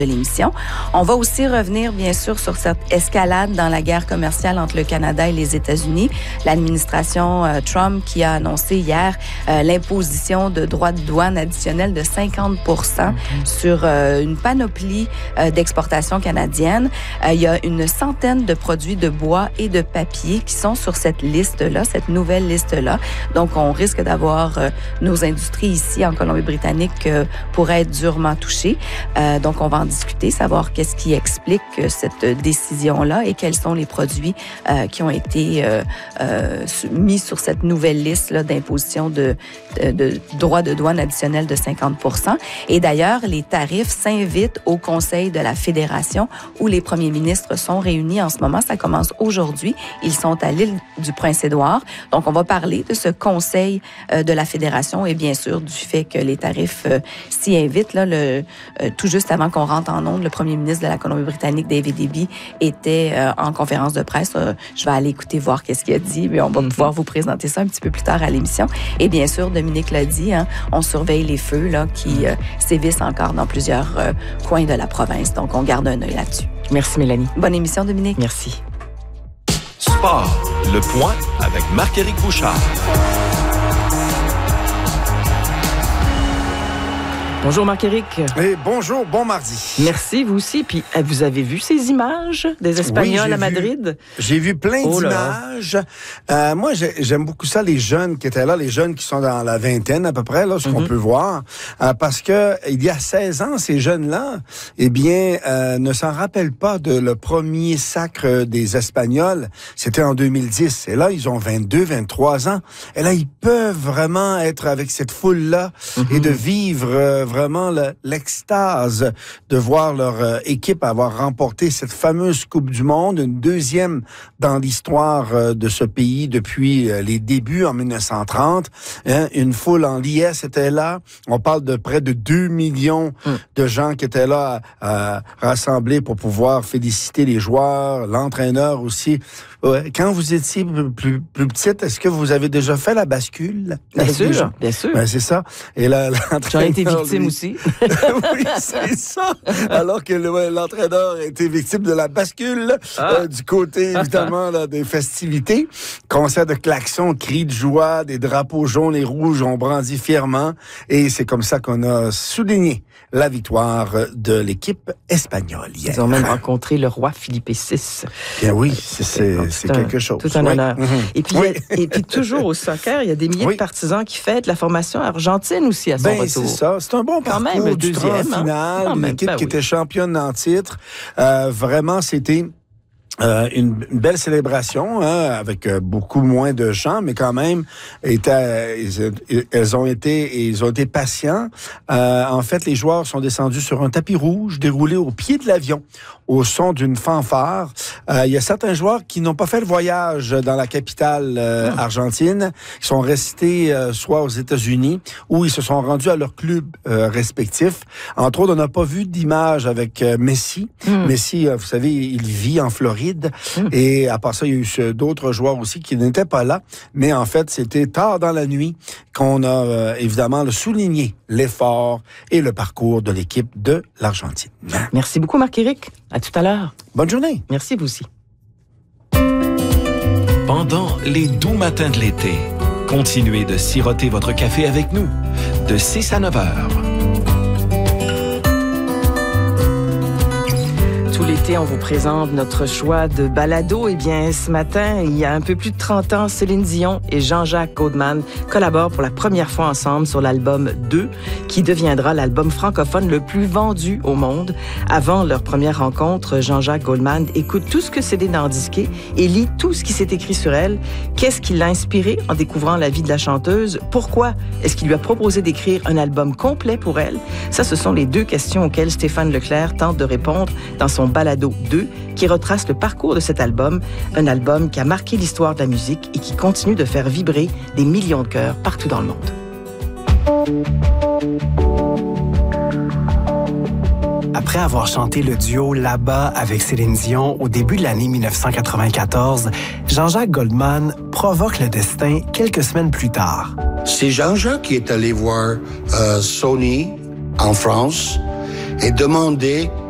de l'émission. On va aussi revenir, bien sûr, sur cette escalade dans la guerre commerciale entre le Canada et les États-Unis. L'administration Trump qui a annoncé hier l'imposition de droits de douane additionnels de 50% sur une panoplie d'exportations canadiennes. Il y a une centaine de produits de bois et de papier qui sont sur cette liste-là, cette nouvelle liste-là. Donc, on risque d'avoir nos industries ici en Colombie-Britannique pourraient être durement touchées. Donc, on va en discuter, savoir qu'est-ce qui explique cette décision-là et quels sont les produits qui ont été mis sur cette nouvelle liste-là d'imposition de droits de douane additionnels de 50%. Et d'ailleurs, les tarifs s'invitent au Conseil de la Fédération où les premiers ministres sont réunis en ce moment. Ça commence aujourd'hui. Ils sont à l'île du Prince-Édouard. Donc, on va parler de ce Conseil de la Fédération et bien sûr du fait que les tarifs s'y invitent. Là, tout juste avant qu'on rentre en ondes, le premier ministre de la Colombie-Britannique, David Eby, était en conférence de presse. Je vais aller écouter, voir qu'est-ce qu'il a dit, mais on va pouvoir vous présenter ça un petit peu plus tard à l'émission. Et bien sûr, Dominique l'a dit, on surveille les feux là, qui sévissent encore dans plusieurs coins de la province. Donc, on garde un œil là-dessus. Merci, Mélanie. Bonne émission, Dominique. Merci. Sport, le point avec Marc-Éric Bouchard. Bonjour Marc-Éric. Et bonjour, bon mardi. Merci, vous aussi. Puis, vous avez vu ces images des Espagnols à Madrid? J'ai vu plein d'images. Moi, j'aime beaucoup ça, les jeunes qui étaient là, les jeunes qui sont dans la vingtaine à peu près, là, ce qu'on peut voir. Parce que il y a 16 ans, ces jeunes-là, ne s'en rappellent pas de le premier sacre des Espagnols. C'était en 2010. Et là, ils ont 22, 23 ans. Et là, ils peuvent vraiment être avec cette foule-là et de vivre vraiment l'extase de voir leur équipe avoir remporté cette fameuse Coupe du Monde, une deuxième dans l'histoire de ce pays depuis les débuts en 1930. Une foule en liesse était là. On parle de près de 2 millions de gens qui étaient là rassemblés pour pouvoir féliciter les joueurs, l'entraîneur aussi. Quand vous étiez plus petite, est-ce que vous avez déjà fait la bascule? Bien sûr, bien sûr. Ben, c'est ça. Et là, l'entraîneur... J'en ai été victime aussi. Oui, c'est ça. Alors que l'entraîneur a été victime de la bascule du côté, évidemment, là, des festivités. Concert de klaxons, cris de joie, des drapeaux jaunes et rouges ont brandi fièrement. Et c'est comme ça qu'on a souligné la victoire de l'équipe espagnole hier. Ils ont même rencontré le roi Philippe VI. Bien oui, c'est quelque chose. Tout un honneur. Et puis toujours au soccer, il y a des milliers de partisans qui fêtent la formation argentine aussi à son retour. C'est ça. C'est un bon parcours. Quand même, du deuxième, final, une équipe qui était championne en titre. Vraiment, c'était... une belle célébration avec beaucoup moins de gens, mais quand même, ils ont été patients. En fait, les joueurs sont descendus sur un tapis rouge déroulé au pied de l'avion, au son d'une fanfare. Il y a certains joueurs qui n'ont pas fait le voyage dans la capitale argentine, qui sont restés soit aux États-Unis ou ils se sont rendus à leur club respectif. Entre autres, on n'a pas vu d'image avec Messi. Messi, vous savez, il vit en Floride. Et à part ça, il y a eu d'autres joueurs aussi qui n'étaient pas là. Mais en fait, c'était tard dans la nuit qu'on a évidemment souligné l'effort et le parcours de l'équipe de l'Argentine. Merci beaucoup, Marc-Éric. À tout à l'heure. Bonne journée. Merci, vous aussi. Pendant les doux matins de l'été, continuez de siroter votre café avec nous, de 6 à 9 heures. Tout l'été, on vous présente notre choix de balado. Eh bien, ce matin, il y a un peu plus de 30 ans, Céline Dion et Jean-Jacques Goldman collaborent pour la première fois ensemble sur l'album 2, qui deviendra l'album francophone le plus vendu au monde. Avant leur première rencontre, Jean-Jacques Goldman écoute tout ce que Céline a disqué et lit tout ce qui s'est écrit sur elle. Qu'est-ce qui l'a inspiré en découvrant la vie de la chanteuse? Pourquoi est-ce qu'il lui a proposé d'écrire un album complet pour elle? Ça, ce sont les deux questions auxquelles Stéphane Leclerc tente de répondre dans son balado 2, qui retrace le parcours de cet album, un album qui a marqué l'histoire de la musique et qui continue de faire vibrer des millions de cœurs partout dans le monde. Après avoir chanté le duo Là-bas avec Céline Dion au début de l'année 1994, Jean-Jacques Goldman provoque le destin quelques semaines plus tard. C'est Jean-Jacques qui est allé voir Sony en France et demandé